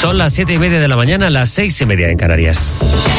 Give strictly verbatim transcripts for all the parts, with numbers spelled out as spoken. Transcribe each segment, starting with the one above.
Son las siete y media de la mañana, las seis y media en Canarias.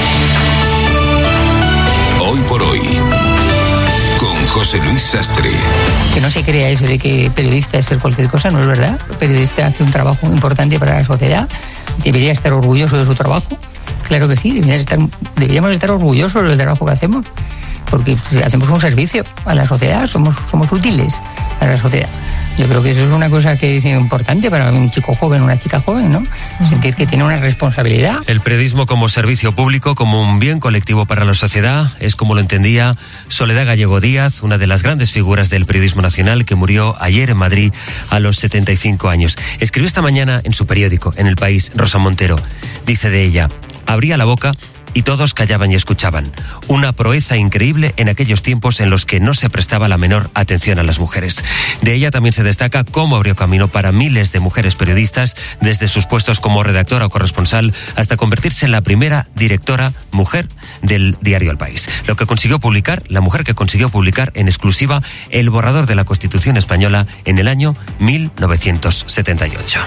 Hoy por hoy, con José Luis Sastre. Que no se crea eso de que periodista es ser cualquier cosa, no es verdad. El periodista hace un trabajo importante para la sociedad, debería estar orgulloso de su trabajo. Claro que sí, deberíamos estar, deberíamos estar orgullosos del trabajo que hacemos, porque hacemos un servicio a la sociedad, somos, somos útiles a la sociedad. Yo creo que eso es una cosa que es importante para un chico joven, una chica joven, ¿no? Sentir que tiene una responsabilidad. El periodismo como servicio público, como un bien colectivo para la sociedad, es como lo entendía Soledad Gallego Díaz, una de las grandes figuras del periodismo nacional que murió ayer en Madrid a los setenta y cinco años. Escribió esta mañana en su periódico, en El País, Rosa Montero. Dice de ella: abría la boca y todos callaban y escuchaban. Una proeza increíble en aquellos tiempos en los que no se prestaba la menor atención a las mujeres. De ella también se destaca cómo abrió camino para miles de mujeres periodistas, desde sus puestos como redactora o corresponsal hasta convertirse en la primera directora mujer del diario El País. Lo que consiguió publicar, la mujer que consiguió publicar en exclusiva el borrador de la Constitución española en el año mil novecientos setenta y ocho.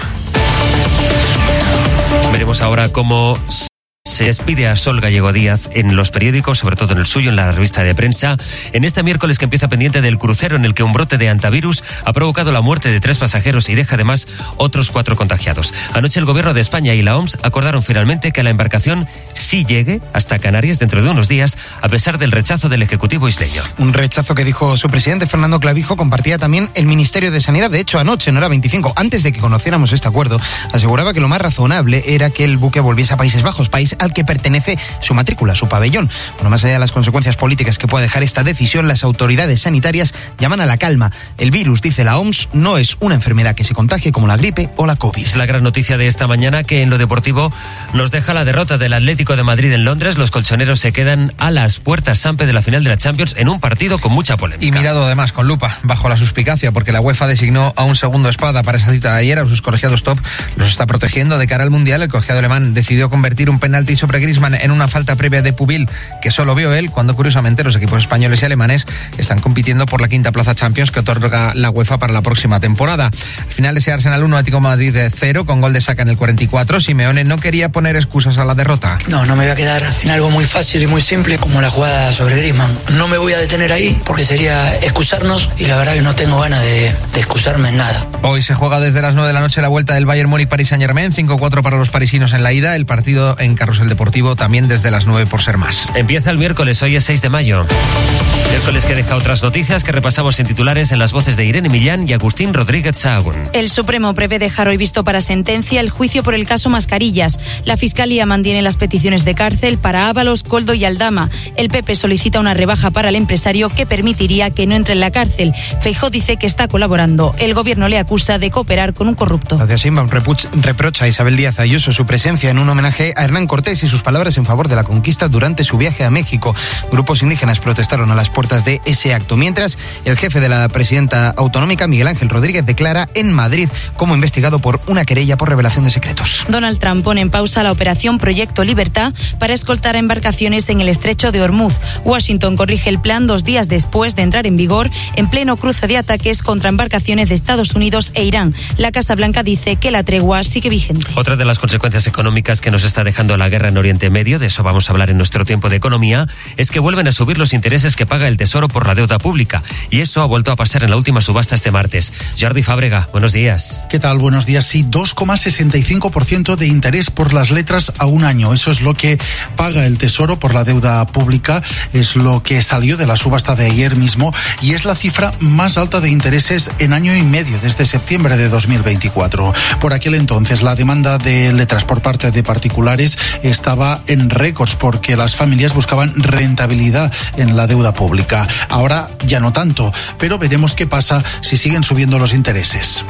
Veremos ahora cómo se despide a Sol Gallego Díaz en los periódicos, sobre todo en el suyo, en la revista de prensa, en este miércoles que empieza pendiente del crucero en el que un brote de antivirus ha provocado la muerte de tres pasajeros y deja además otros cuatro contagiados. Anoche el Gobierno de España y la O M S acordaron finalmente que la embarcación sí llegue hasta Canarias dentro de unos días, a pesar del rechazo del Ejecutivo isleño. Un rechazo que, dijo su presidente Fernando Clavijo, compartía también el Ministerio de Sanidad. De hecho, anoche, en hora veinticinco, antes de que conociéramos este acuerdo, aseguraba que lo más razonable era que el buque volviese a Países Bajos, país al que pertenece su matrícula, su pabellón. Bueno, más allá de las consecuencias políticas que pueda dejar esta decisión, las autoridades sanitarias llaman a la calma. El virus, dice la O M S, no es una enfermedad que se contagie como la gripe o la COVID. Es la gran noticia de esta mañana, que en lo deportivo nos deja la derrota del Atlético de Madrid en Londres. Los colchoneros se quedan a las puertas, Sampe, de la final de la Champions en un partido con mucha polémica. Y mirado además con lupa, bajo la suspicacia, porque la UEFA designó a un segundo espada para esa cita de ayer. A sus colegiados top los está protegiendo de cara al Mundial. El colegiado alemán decidió convertir un penalti sobre Griezmann en una falta previa de Pubil, que solo vio él, cuando curiosamente los equipos españoles y alemanes están compitiendo por la quinta plaza Champions que otorga la UEFA para la próxima temporada. Al final, ese Arsenal uno, Atlético Madrid cero, con gol de Saka en el cuarenta y cuatro. Simeone no quería poner excusas a la derrota. No, no me voy a quedar en algo muy fácil y muy simple como la jugada sobre Griezmann. No me voy a detener ahí porque sería excusarnos, y la verdad que no tengo ganas de, de excusarme en nada. Hoy se juega desde las nueve de la noche la vuelta del Bayern Múnich-Paris Saint-Germain, cinco cuatro para los parisinos en la ida. El partido en Carrusel Deportivo también desde las nueve por ser más. Empieza el miércoles, hoy es seis de mayo. Miércoles que deja otras noticias que repasamos en titulares en las voces de Irene Millán y Agustín Rodríguez Sahagún. El Supremo prevé dejar hoy visto para sentencia el juicio por el caso Mascarillas. La Fiscalía mantiene las peticiones de cárcel para Ábalos, Koldo y Aldama. El P P solicita una rebaja para el empresario que permitiría que no entre en la cárcel. Feijóo dice que está colaborando. El gobierno le acusa de cooperar con un corrupto. La de Sheinbaum reprocha a Isabel Díaz Ayuso su presencia en un homenaje a Hernán Cortés y sus palabras en favor de la conquista durante su viaje a México. Grupos indígenas protestaron a las puertas de ese acto, mientras el jefe de la presidenta autonómica, Miguel Ángel Rodríguez, declara en Madrid como investigado por una querella por revelación de secretos. Donald Trump pone en pausa la operación Proyecto Libertad para escoltar a embarcaciones en el estrecho de Hormuz. Washington corrige el plan dos días después de entrar en vigor, en pleno cruce de ataques contra embarcaciones de Estados Unidos e Irán. La Casa Blanca dice que la tregua sigue vigente. Otra de las consecuencias económicas que nos está dejando la guerra en Oriente Medio, de eso vamos a hablar en nuestro tiempo de economía, es que vuelven a subir los intereses que paga el Tesoro por la deuda pública. Y eso ha vuelto a pasar en la última subasta este martes. Jordi Fábrega, buenos días. ¿Qué tal? Buenos días. Sí, dos coma sesenta y cinco por ciento de interés por las letras a un año. Eso es lo que paga el Tesoro por la deuda pública. Es lo que salió de la subasta de ayer mismo y es la cifra más alta de intereses en año y medio, desde septiembre de dos mil veinticuatro. Por aquel entonces, la demanda de letras por parte de particulares estaba en récords porque las familias buscaban rentabilidad en la deuda pública. Ahora ya no tanto, pero veremos qué pasa si siguen subiendo los intereses.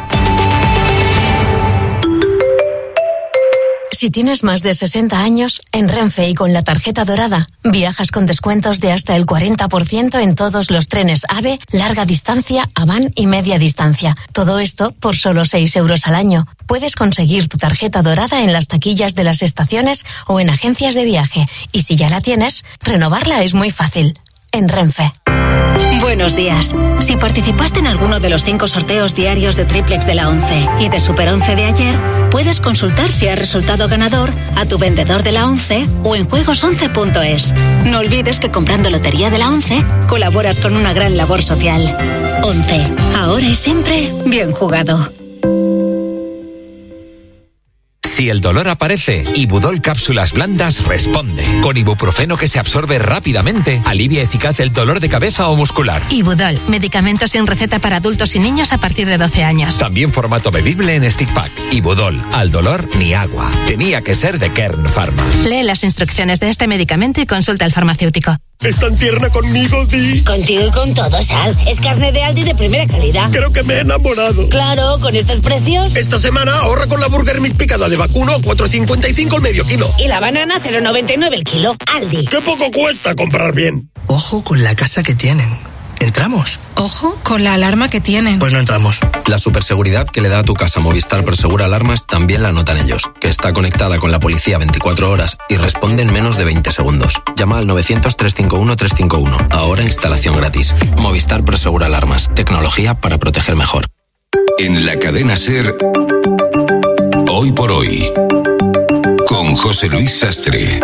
Si tienes más de sesenta años, en Renfe y con la tarjeta dorada, viajas con descuentos de hasta el cuarenta por ciento en todos los trenes AVE, larga distancia, Avan y media distancia. Todo esto por solo seis euros al año. Puedes conseguir tu tarjeta dorada en las taquillas de las estaciones o en agencias de viaje. Y si ya la tienes, renovarla es muy fácil. En Renfe. Buenos días. Si participaste en alguno de los cinco sorteos diarios de Triplex de la once y de Super once de ayer, Puedes consultar si has resultado ganador a tu vendedor de la ONCE o en juegos once punto es. No olvides que comprando Lotería de la ONCE colaboras con una gran labor social. ONCE, ahora y siempre bien jugado. Si el dolor aparece, Ibudol Cápsulas Blandas responde. Con ibuprofeno que se absorbe rápidamente, alivia eficaz el dolor de cabeza o muscular. Ibudol, medicamentos sin receta para adultos y niños a partir de doce años. También formato bebible en stick pack. Ibudol, al dolor ni agua. Tenía que ser de Kern Pharma. Lee las instrucciones de este medicamento y consulta al farmacéutico. ¿Es tan tierna conmigo, Di? Contigo y con todo, Sal. Es carne de Aldi de primera calidad. Creo que me he enamorado. Claro, con estos precios. Esta semana ahorra con la Burger Meat picada de vacuno a cuatro cincuenta y cinco el medio kilo. Y la banana cero noventa y nueve el kilo. Aldi. ¡Qué poco cuesta comprar bien! Ojo con la casa que tienen. ¿Entramos? Ojo con la alarma que tienen. Pues no entramos. La superseguridad que le da a tu casa Movistar Prosegur Alarmas también la notan ellos, que está conectada con la policía veinticuatro horas y responde en menos de veinte segundos. Llama al novecientos, trescientos cincuenta y uno, trescientos cincuenta y uno. Ahora instalación gratis. Movistar Prosegur Alarmas. Tecnología para proteger mejor. En la cadena SER, Hoy por Hoy, con José Luis Sastre.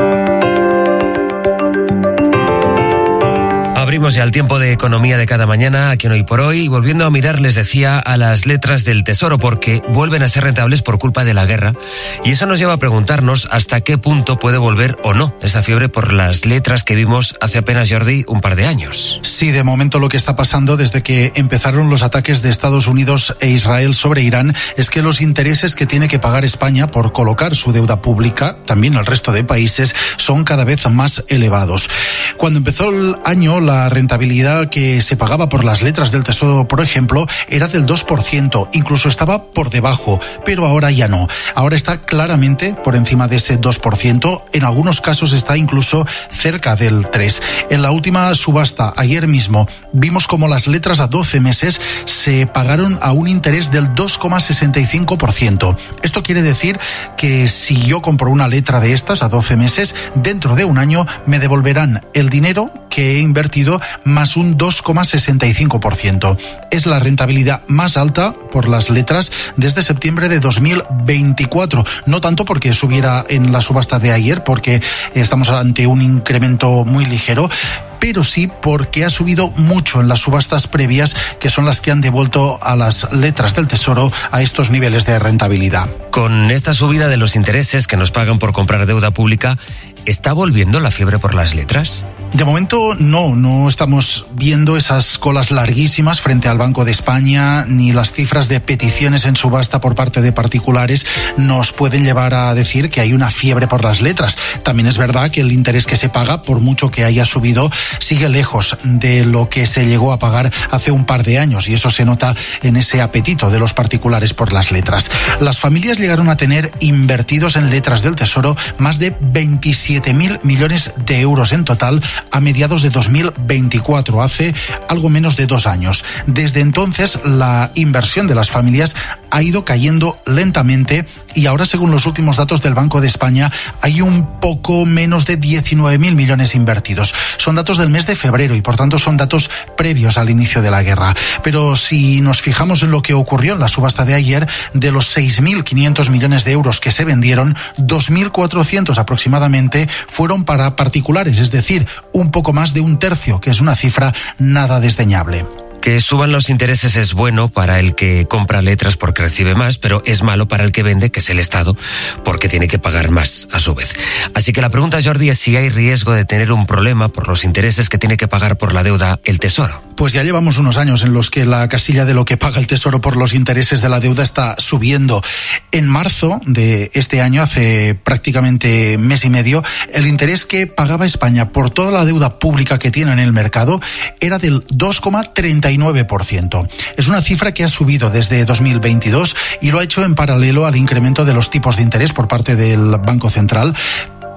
Abrimos ya el tiempo de economía de cada mañana aquí en Hoy por Hoy, y volviendo a mirar, les decía, a las letras del Tesoro, porque vuelven a ser rentables por culpa de la guerra, y eso nos lleva a preguntarnos hasta qué punto puede volver o no esa fiebre por las letras que vimos hace apenas, Jordi, un par de años. Sí, de momento lo que está pasando desde que empezaron los ataques de Estados Unidos e Israel sobre Irán es que los intereses que tiene que pagar España por colocar su deuda pública, también el resto de países, son cada vez más elevados. Cuando empezó el año, la La rentabilidad que se pagaba por las letras del Tesoro, por ejemplo, era del dos por ciento, incluso estaba por debajo, pero ahora ya no. Ahora está claramente por encima de ese dos por ciento, en algunos casos está incluso cerca del tres por ciento. En la última subasta, ayer mismo, vimos como las letras a doce meses se pagaron a un interés del dos coma sesenta y cinco por ciento. Esto quiere decir que si yo compro una letra de estas a doce meses, dentro de un año me devolverán el dinero que he invertido más un dos coma sesenta y cinco por ciento. Es la rentabilidad más alta por las letras desde septiembre de dos mil veinticuatro. No tanto porque subiera en la subasta de ayer, porque estamos ante un incremento muy ligero, pero sí porque ha subido mucho en las subastas previas, que son las que han devuelto a las letras del Tesoro a estos niveles de rentabilidad. Con esta subida de los intereses que nos pagan por comprar deuda pública, ¿está volviendo la fiebre por las letras? De momento no, no estamos viendo esas colas larguísimas frente al Banco de España, ni las cifras de peticiones en subasta por parte de particulares nos pueden llevar a decir que hay una fiebre por las letras. También es verdad que el interés que se paga, por mucho que haya subido, sigue lejos de lo que se llegó a pagar hace un par de años, y eso se nota en ese apetito de los particulares por las letras. Las familias llegaron a tener invertidos en letras del Tesoro más de veintisiete mil millones de euros en total a mediados de dos mil veinticuatro, hace algo menos de dos años. Desde entonces, la inversión de las familias ha ido cayendo lentamente, y ahora, según los últimos datos del Banco de España, hay un poco menos de diecinueve mil millones invertidos. Son datos del mes de febrero y, por tanto, son datos previos al inicio de la guerra. Pero si nos fijamos en lo que ocurrió en la subasta de ayer, de los seis mil quinientos millones de euros que se vendieron, dos mil cuatrocientos aproximadamente fueron para particulares, es decir, un poco más de un tercio, que es una cifra nada desdeñable. Que suban los intereses es bueno para el que compra letras porque recibe más, pero es malo para el que vende, que es el Estado, porque tiene que pagar más a su vez. Así que la pregunta, Jordi, es si hay riesgo de tener un problema por los intereses que tiene que pagar por la deuda el Tesoro. Pues ya llevamos unos años en los que la casilla de lo que paga el Tesoro por los intereses de la deuda está subiendo. En marzo de este año, hace prácticamente mes y medio, el interés que pagaba España por toda la deuda pública que tiene en el mercado era del dos coma treinta y nueve por ciento. Es una cifra que ha subido desde dos mil veintidós y lo ha hecho en paralelo al incremento de los tipos de interés por parte del Banco Central.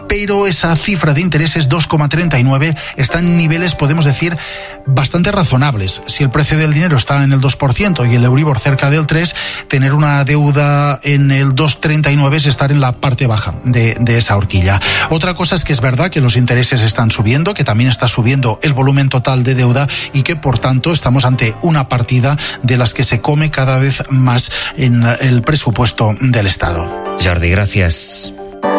pero esa cifra de intereses dos coma treinta y nueve está en niveles, podemos decir, bastante razonables. Si el precio del dinero está en el dos por ciento y el Euribor cerca del tres por ciento, tener una deuda en el dos coma treinta y nueve es estar en la parte baja de, de esa horquilla. Otra cosa es que es verdad que los intereses están subiendo, que también está subiendo el volumen total de deuda y que, por tanto, estamos ante una partida de las que se come cada vez más en el presupuesto del Estado. Jordi, gracias.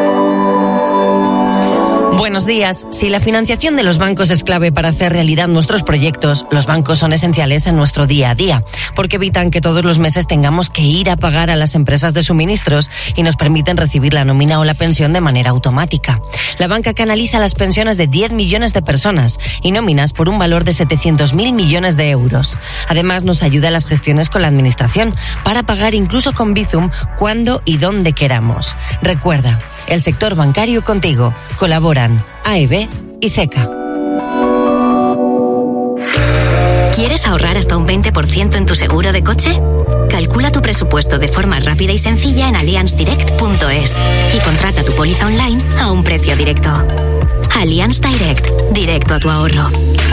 Buenos días. Si la financiación de los bancos es clave para hacer realidad nuestros proyectos, los bancos son esenciales en nuestro día a día, porque evitan que todos los meses tengamos que ir a pagar a las empresas de suministros y nos permiten recibir la nómina o la pensión de manera automática. La banca canaliza las pensiones de diez millones de personas y nóminas por un valor de setecientos mil millones de euros. Además, nos ayuda a las gestiones con la administración para pagar incluso con Bizum cuando y donde queramos. Recuerda, el sector bancario contigo. Colaboran A E B y C E C A. ¿Quieres ahorrar hasta un veinte por ciento en tu seguro de coche? Calcula tu presupuesto de forma rápida y sencilla en allianz direct punto es y contrata tu póliza online a un precio directo. Allianz Direct, directo a tu ahorro.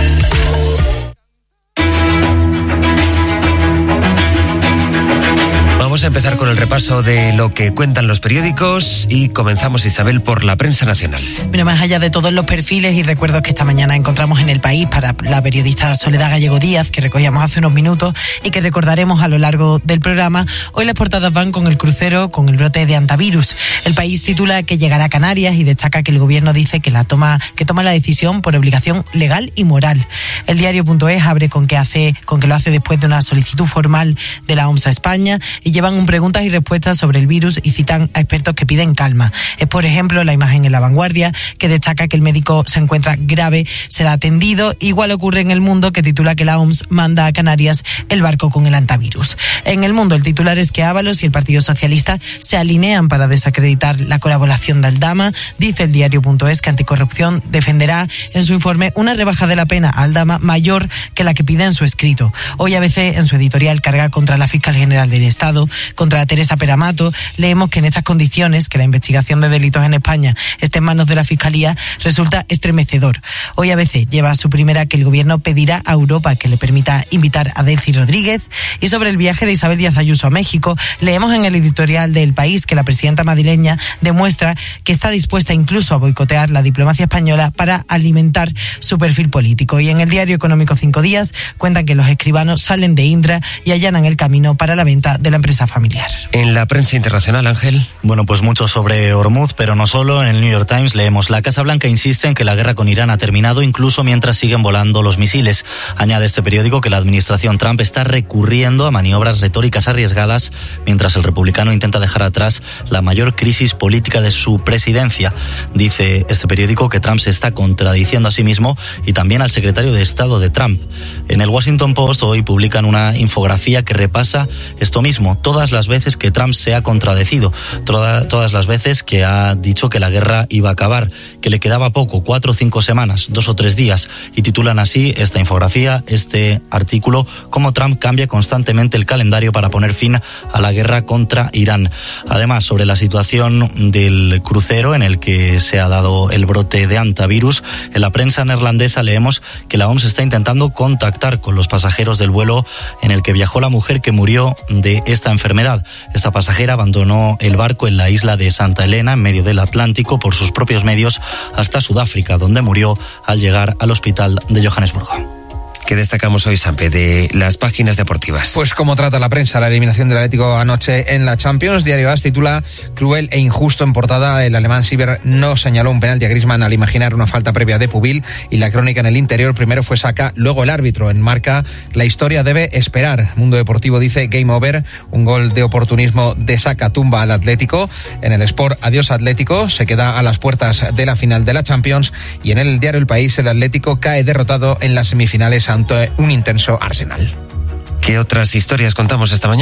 Vamos a empezar con el repaso de lo que cuentan los periódicos y comenzamos, Isabel, por la prensa nacional. Mira, más allá de todos los perfiles y recuerdos que esta mañana encontramos en El País para la periodista Soledad Gallego Díaz, que recogíamos hace unos minutos y que recordaremos a lo largo del programa, hoy las portadas van con el crucero con el brote de hantavirus. El País titula que llegará a Canarias y destaca que el gobierno dice que la toma que toma la decisión por obligación legal y moral. El diario punto es abre con que hace con que lo hace después de una solicitud formal de la O M S a España y lleva Van preguntas y respuestas sobre el virus y citan a expertos que piden calma. Es, por ejemplo, la imagen en La Vanguardia, que destaca que el médico se encuentra grave, será atendido. Igual ocurre en El Mundo, que titula que la O M S manda a Canarias el barco con el hantavirus. En El Mundo, el titular es que Ábalos y el Partido Socialista se alinean para desacreditar la colaboración de Aldama. Dice el diario punto es que Anticorrupción defenderá en su informe una rebaja de la pena a Aldama mayor que la que pide en su escrito. Hoy A B C, en su editorial, carga contra la fiscal general del Estado, contra Teresa Peramato. Leemos que en estas condiciones, que la investigación de delitos en España esté en manos de la Fiscalía, resulta estremecedor. Hoy A B C lleva a su primera que el gobierno pedirá a Europa que le permita invitar a Delcy Rodríguez. Y sobre el viaje de Isabel Díaz Ayuso a México, leemos en el editorial del País que la presidenta madrileña demuestra que está dispuesta incluso a boicotear la diplomacia española para alimentar su perfil político. Y en el diario económico Cinco Días cuentan que los escribanos salen de Indra y allanan el camino para la venta de la empresa familiar. En la prensa internacional, Ángel. Bueno, pues mucho sobre Hormuz, pero no solo. En el New York Times leemos: la Casa Blanca insiste en que la guerra con Irán ha terminado incluso mientras siguen volando los misiles. Añade este periódico que la administración Trump está recurriendo a maniobras retóricas arriesgadas mientras el republicano intenta dejar atrás la mayor crisis política de su presidencia. Dice este periódico que Trump se está contradiciendo a sí mismo y también al secretario de Estado de Trump. En el Washington Post hoy publican una infografía que repasa esto mismo: todas las veces que Trump se ha contradecido, toda, todas las veces que ha dicho que la guerra iba a acabar, que le quedaba poco, cuatro o cinco semanas, dos o tres días, y titulan así esta infografía, este artículo, cómo Trump cambia constantemente el calendario para poner fin a la guerra contra Irán. Además, sobre la situación del crucero en el que se ha dado el brote de hantavirus, en la prensa neerlandesa leemos que la O M S está intentando contactar con los pasajeros del vuelo en el que viajó la mujer que murió de esta enfermedad. Esta pasajera abandonó el barco en la isla de Santa Elena, en medio del Atlántico, por sus propios medios hasta Sudáfrica, donde murió al llegar al hospital de Johannesburgo. ¿Qué destacamos hoy, Sampe, de las páginas deportivas? Pues cómo trata la prensa la eliminación del Atlético anoche en la Champions. Diario A S titula cruel e injusto en portada. El alemán Sieber no señaló un penalti a Griezmann al imaginar una falta previa de Pubil, y la crónica en el interior: primero fue Saka, luego el árbitro. En Marca, la historia debe esperar. Mundo Deportivo dice game over, un gol de oportunismo de Saka tumba al Atlético. En el Sport, adiós Atlético, se queda a las puertas de la final de la Champions. Y en el diario El País, el Atlético cae derrotado en las semifinales ante un intenso Arsenal. ¿Qué otras historias contamos esta mañana?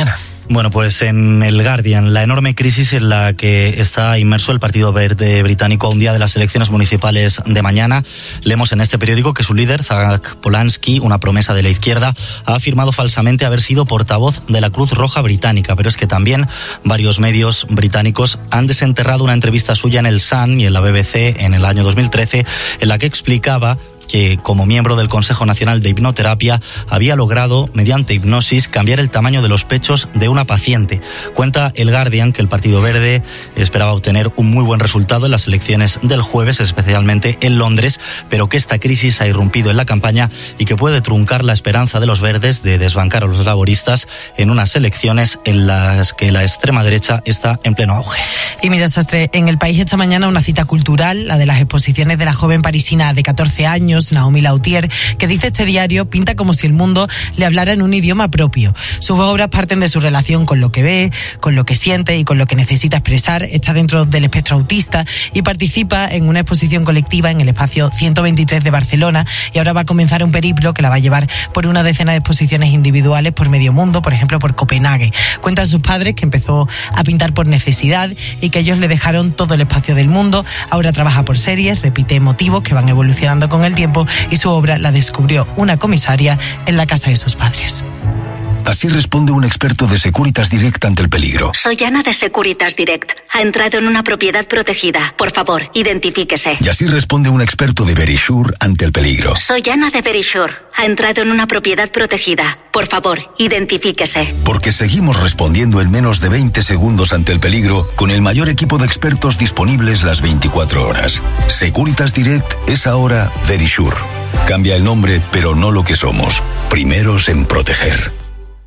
Bueno, pues en el Guardian, la enorme crisis en la que está inmerso el Partido Verde británico a un día de las elecciones municipales de mañana. Leemos en este periódico que su líder, Zach Polanski, una promesa de la izquierda, ha afirmado falsamente haber sido portavoz de la Cruz Roja Británica, pero es que también varios medios británicos han desenterrado una entrevista suya en el Sun y en la B B C en el año dos mil trece, en la que explicaba que como miembro del Consejo Nacional de Hipnoterapia había logrado, mediante hipnosis, cambiar el tamaño de los pechos de una paciente. Cuenta el Guardian que el Partido Verde esperaba obtener un muy buen resultado en las elecciones del jueves, especialmente en Londres, pero que esta crisis ha irrumpido en la campaña y que puede truncar la esperanza de los verdes de desbancar a los laboristas en unas elecciones en las que la extrema derecha está en pleno auge. Y mira, Sastre, en El País esta mañana una cita cultural, la de las exposiciones de la joven parisina de catorce años, Naomi Lautier, que dice este diario, pinta como si el mundo le hablara en un idioma propio. Sus obras parten de su relación con lo que ve, con lo que siente y con lo que necesita expresar. Está dentro del espectro autista y participa en una exposición colectiva en el espacio ciento veintitrés de Barcelona, y ahora va a comenzar un periplo que la va a llevar por una decena de exposiciones individuales por medio mundo, por ejemplo por Copenhague. Cuentan sus padres que empezó a pintar por necesidad y que ellos le dejaron todo el espacio del mundo. Ahora trabaja por series, repite motivos que van evolucionando con el tiempo, y su obra la descubrió una comisaria en la casa de sus padres. Así responde un experto de Securitas Direct ante el peligro. Soy Ana de Securitas Direct. Ha entrado en una propiedad protegida. Por favor, identifíquese. Y así responde un experto de Verisure ante el peligro. Soy Ana de Verisure. Ha entrado en una propiedad protegida. Por favor, identifíquese. Porque seguimos respondiendo en menos de veinte segundos ante el peligro con el mayor equipo de expertos disponibles las veinticuatro horas. Securitas Direct es ahora Verisure. Cambia el nombre, pero no lo que somos. Primeros en proteger.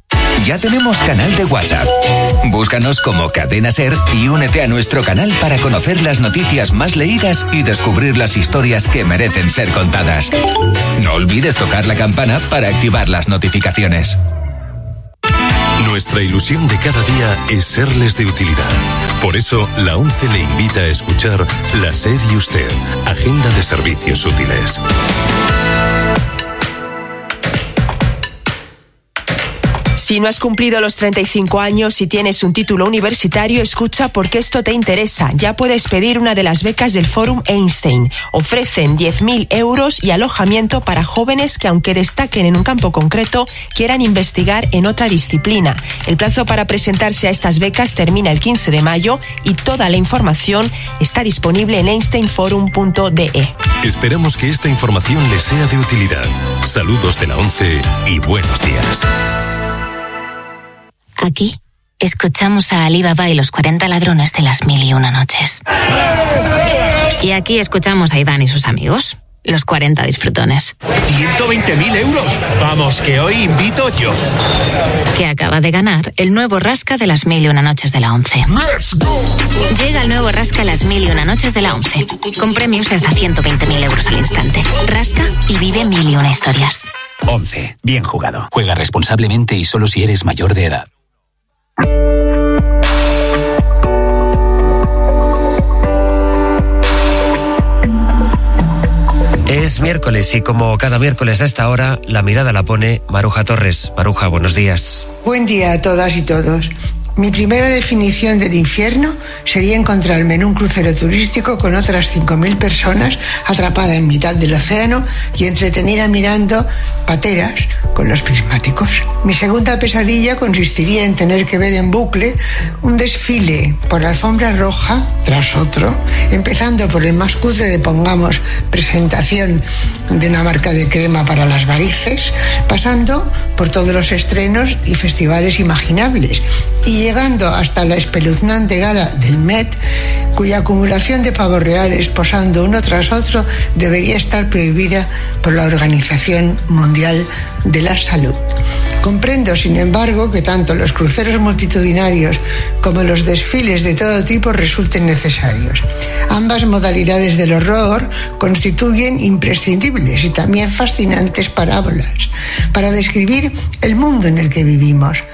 Ya tenemos canal de WhatsApp. Búscanos como Cadena Ser y únete a nuestro canal para conocer las noticias más leídas y descubrir las historias que merecen ser contadas. No olvides tocar la campana para activar las notificaciones. Nuestra ilusión de cada día es serles de utilidad. Por eso, la ONCE le invita a escuchar La SER y Usted, Agenda de Servicios Útiles. Si no has cumplido los treinta y cinco años y tienes un título universitario, escucha porque esto te interesa. Ya puedes pedir una de las becas del Fórum Einstein. Ofrecen diez mil euros y alojamiento para jóvenes que, aunque destaquen en un campo concreto, quieran investigar en otra disciplina. El plazo para presentarse a estas becas termina el quince de mayo y toda la información está disponible en einstein forum punto d e. Esperamos que esta información les sea de utilidad. Saludos de la ONCE y buenos días. Aquí escuchamos a Ali Baba y los cuarenta ladrones de las mil y una noches. Y aquí escuchamos a Iván y sus amigos, los cuarenta disfrutones. ciento veinte mil euros. Vamos, que hoy invito yo. Que acaba de ganar el nuevo Rasca de las mil y una noches de la ONCE. Llega el nuevo Rasca las mil y una noches de la ONCE, con premios de hasta ciento veinte mil euros al instante. Rasca y vive mil y una historias. ONCE. Bien jugado. Juega responsablemente y solo si eres mayor de edad. Es miércoles y como cada miércoles a esta hora, la mirada la pone Maruja Torres. Maruja, buenos días. Buen día a todas y todos. Mi primera definición del infierno sería encontrarme en un crucero turístico con otras cinco mil personas atrapada en mitad del océano y entretenida mirando pateras con los prismáticos. Mi segunda pesadilla consistiría en tener que ver en bucle un desfile por alfombra roja tras otro, empezando por el más cutre de, pongamos, presentación de una marca de crema para las varices, pasando por todos los estrenos y festivales imaginables y llegando hasta la espeluznante gala del Met, cuya acumulación de pavos reales posando uno tras otro debería estar prohibida por la Organización Mundial de la Salud. Comprendo, sin embargo, que tanto los cruceros multitudinarios como los desfiles de todo tipo resulten necesarios. Ambas modalidades del horror constituyen imprescindibles y también fascinantes parábolas para describir el mundo en el que vivimos.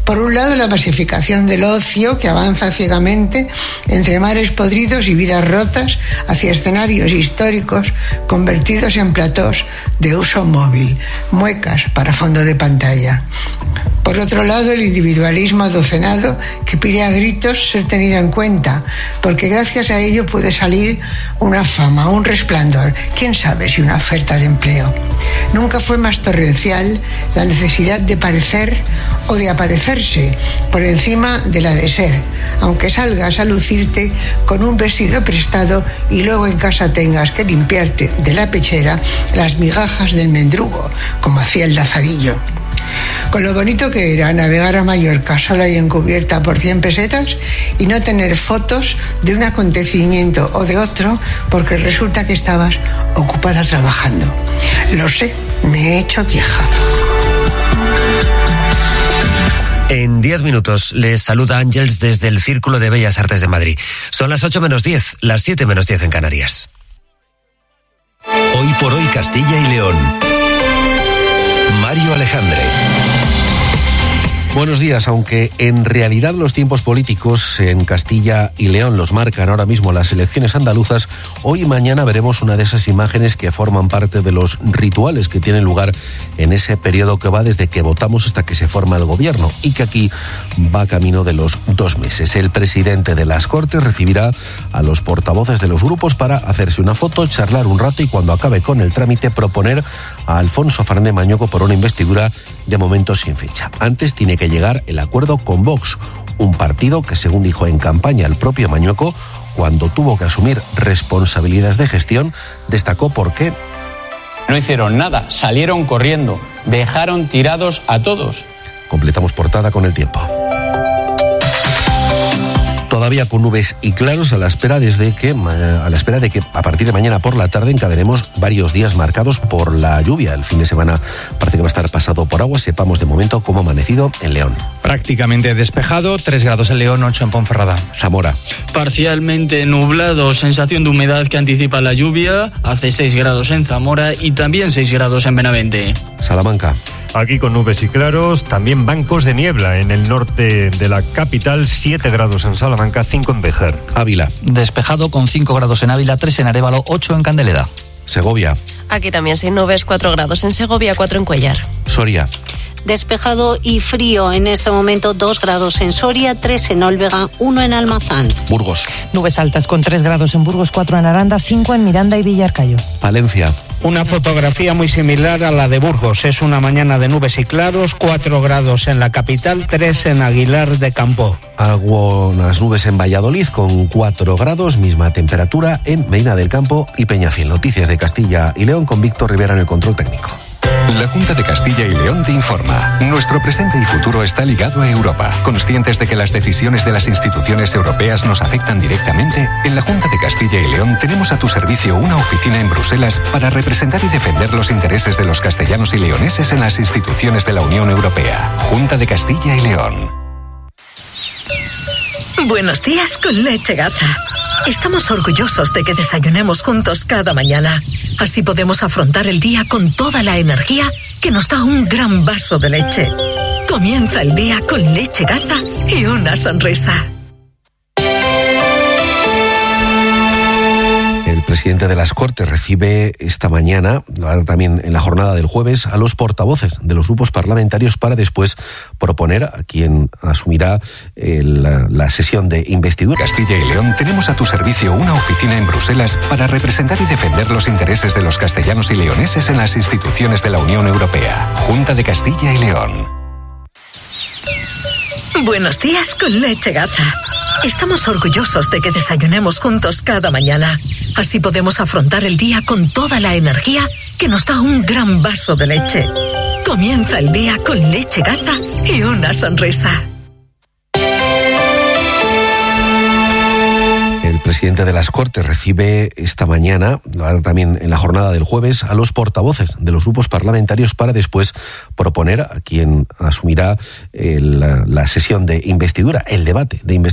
Por un lado, la masificación del ocio que avanza ciegamente entre mares podridos y vidas rotas hacia escenarios históricos convertidos en platós de uso móvil, muecas para fondo de pantalla. Por otro lado, el individualismo adocenado que pide a gritos ser tenido en cuenta, porque gracias a ello puede salir una fama, un resplandor, quién sabe si una oferta de empleo. Nunca fue más torrencial la necesidad de parecer o de aparecerse por encima de la de ser, aunque salgas a lucirte con un vestido prestado y luego en casa tengas que limpiarte de la pechera las migajas del mendrugo, como hacía el Lazarillo. Con lo bonito que era navegar a Mallorca sola y encubierta por cien pesetas y no tener fotos de un acontecimiento o de otro porque resulta que estabas ocupada trabajando. Lo sé, me he hecho vieja. En diez minutos les saluda Ángels desde el Círculo de Bellas Artes de Madrid. Son las ocho menos diez, las siete menos diez en Canarias. Hoy por hoy Castilla y León. Mario Alejandre. Buenos días, aunque en realidad los tiempos políticos en Castilla y León los marcan ahora mismo las elecciones andaluzas, hoy y mañana veremos una de esas imágenes que forman parte de los rituales que tienen lugar en ese periodo que va desde que votamos hasta que se forma el gobierno y que aquí va camino de los dos meses. El presidente de las Cortes recibirá a los portavoces de los grupos para hacerse una foto, charlar un rato y cuando acabe con el trámite proponer a Alfonso Fernández Mañueco por una investidura de momento sin fecha. Antes tiene que llegar el acuerdo con Vox, un partido que, según dijo en campaña el propio Mañueco, cuando tuvo que asumir responsabilidades de gestión, destacó por qué. No hicieron nada, salieron corriendo, dejaron tirados a todos. Completamos portada con el tiempo. Todavía con nubes y claros a la espera desde que a la espera de que a partir de mañana por la tarde encadenemos varios días marcados por la lluvia. El fin de semana parece que va a estar pasado por agua. Sepamos de momento cómo ha amanecido en León. Prácticamente despejado, tres grados en León, ocho en Ponferrada. Zamora. Parcialmente nublado, sensación de humedad que anticipa la lluvia, hace seis grados en Zamora y también seis grados en Benavente. Salamanca. Aquí con nubes y claros, también bancos de niebla en el norte de la capital, siete grados en Salamanca, cinco en Béjar. Ávila. Despejado con cinco grados en Ávila, tres en Arévalo, ocho en Candeleda. Segovia. Aquí también sin nubes, cuatro grados en Segovia, cuatro en Cuellar. Soria. Despejado y frío en este momento, dos grados en Soria, tres en Olvega, uno en Almazán. Burgos. Nubes altas con tres grados en Burgos, cuatro en Aranda, cinco en Miranda y Villarcayo. Valencia. Una fotografía muy similar a la de Burgos. Es una mañana de nubes y claros, cuatro grados en la capital, tres en Aguilar de Campo. Algunas nubes en Valladolid con cuatro grados, misma temperatura en Medina del Campo y Peñafiel. Noticias de Castilla y León con Víctor Rivera en el control técnico. La Junta de Castilla y León te informa. Nuestro presente y futuro está ligado a Europa. Conscientes de que las decisiones de las instituciones europeas nos afectan directamente, en la Junta de Castilla y León tenemos a tu servicio una oficina en Bruselas para representar y defender los intereses de los castellanos y leoneses en las instituciones de la Unión Europea. Junta de Castilla y León. Buenos días con Leche Gaza. Estamos orgullosos de que desayunemos juntos cada mañana. Así podemos afrontar el día con toda la energía que nos da un gran vaso de leche. Comienza el día con Leche Gaza y una sonrisa. El presidente de las Cortes recibe esta mañana, también en la jornada del jueves, a los portavoces de los grupos parlamentarios para después proponer a quien asumirá el, la, la sesión de investidura. Castilla y León tenemos a tu servicio una oficina en Bruselas para representar y defender los intereses de los castellanos y leoneses en las instituciones de la Unión Europea. Junta de Castilla y León. Buenos días con Leche Gaza. Estamos orgullosos de que desayunemos juntos cada mañana. Así podemos afrontar el día con toda la energía que nos da un gran vaso de leche. Comienza el día con Leche Gaza y una sonrisa. El presidente de las Cortes recibe esta mañana, también en la jornada del jueves, a los portavoces de los grupos parlamentarios para después proponer a quien asumirá el, la, la sesión de investidura, el debate de investidura.